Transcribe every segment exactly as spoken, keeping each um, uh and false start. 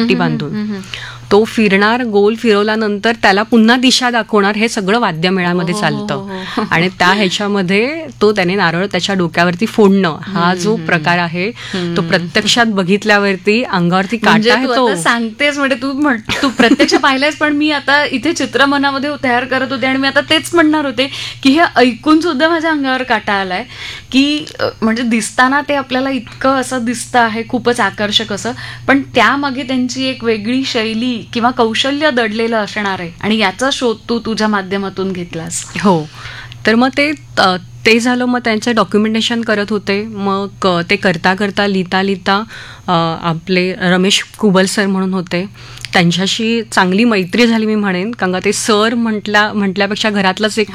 पट्टी बांधून तो फिरणार, गोल फिरवल्यानंतर त्याला पुन्हा दिशा दाखवणार, हे सगळं वाद्यमेळामध्ये चालतं. आणि त्या ह्याच्यामध्ये तो त्याने नारळ त्याच्या डोक्यावरती फोडणं हा जो प्रकार आहे तो प्रत्यक्षात बघितल्यावरती अंगावरती काटा येतो. सांगतेस म्हणजे तू तू प्रत्यक्ष पाहिलंयस, पण मी आता इथे चित्र मनामध्ये तयार करत होते आणि मी आता तेच म्हणणार होते की हे ऐकून सुद्धा माझ्या अंगावर काटा आलाय की म्हणजे दिसताना ते आपल्याला इतकं असं दिसतं आहे, खूपच आकर्षक असं, पण त्यामागे त्यांची एक वेगळी शैली किंवा कौशल्य दडलेलं असणार आहे आणि याचा शोध तू तुझ्या माध्यमातून घेतलास. हो, तर मग ते ते झालं. मग त्यांचं डॉक्युमेंटेशन करत होते. मग ते करता करता लिहिता लिहिता आपले रमेश कुबल सर म्हणून होते, त्यांच्याशी चांगली मैत्री झाली मी म्हणेन. कारण का ते सर म्हटल्या म्हटल्यापेक्षा घरातलंच एक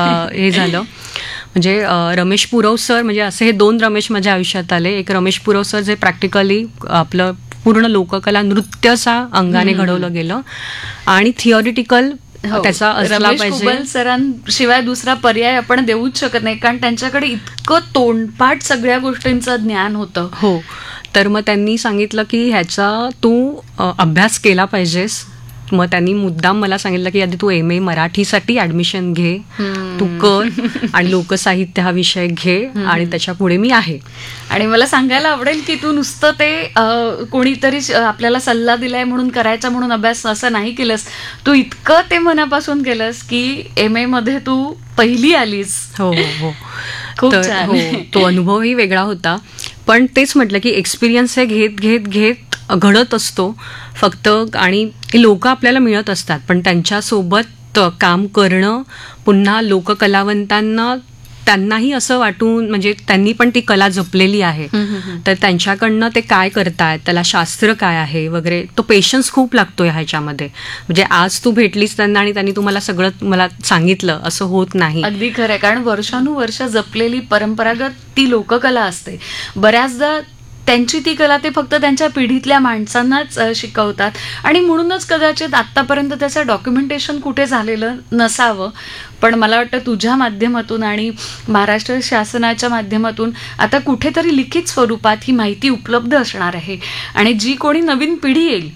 हे झालं. म्हणजे रमेश पुरव सर, म्हणजे असे हे दोन रमेश माझ्या आयुष्यात आले. एक रमेश पुरव सर जे प्रॅक्टिकली आपलं पूर्ण लोककला नृत्याचा अंगाने घडवलं गेलं आणि थिअरिटिकल त्याचा असला पाहिजे. सरांशिवाय दुसरा पर्याय आपण देऊच शकत नाही, कारण त्यांच्याकडे इतकं तोंडपाठ सगळ्या गोष्टींचं ज्ञान होतं. हो, तर मग त्यांनी सांगितलं की ह्याचा तू अभ्यास केला पाहिजेस. मग त्यांनी मुद्दाम मला सांगितलं की आधी तू एम ए मराठीसाठी ऍडमिशन घे, तू कर आणि लोकसाहित्य हा विषय घे आणि त्याच्या पुढे मी आहे. आणि मला सांगायला आवडेल की तू नुसतं ते कोणीतरी आपल्याला सल्ला दिलाय म्हणून करायचा म्हणून अभ्यास असं नाही केलंस, तू इतकं ते मनापासून केलंस की एम ए मध्ये तू पहिली आलीस. हो हो खूप छान. हो, तो अनुभवही वेगळा होता. पण तेच म्हटलं की एक्सपिरियन्स हे घेत घेत घेत घडत असतो फक्त, आणि लोक आपल्याला मिळत असतात, पण त्यांच्यासोबत काम करणं, पुन्हा लोककलावंतांना त्यांनाही असं वाटून, म्हणजे त्यांनी पण ती कला जपलेली आहे, तर त्यांच्याकडनं ते काय करतायत, त्याला शास्त्र काय आहे वगैरे, तो पेशन्स खूप लागतो ह्याच्यामध्ये. म्हणजे आज तू भेटलीस त्यांना आणि त्यांनी तुम्हाला सगळं मला सांगितलं असं होत नाही. अगदी खरं आहे, कारण वर्षानुवर्ष जपलेली परंपरागत ती लोककला असते. बऱ्याचदा त्यांची ती कला ते फक्त त्यांच्या पिढीतल्या माणसांनाच शिकवतात आणि म्हणूनच कदाचित आत्तापर्यंत त्याचं डॉक्युमेंटेशन कुठे झालेलं नसावं. पण मला वाटतं तुझ्या माध्यमातून आणि महाराष्ट्र शासनाच्या माध्यमातून आता कुठेतरी लिखित स्वरूपात ही माहिती उपलब्ध असणार आहे. आणि जी कोणी नवीन पिढी येईल,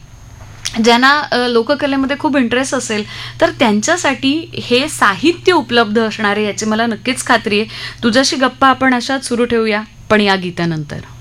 ज्यांना लोककलेमध्ये खूप इंटरेस्ट असेल, तर त्यांच्यासाठी हे साहित्य उपलब्ध असणार आहे याची मला नक्कीच खात्री आहे. तुझ्याशी गप्पा आपण अशाच सुरू ठेवूया, पण या गीतानंतर.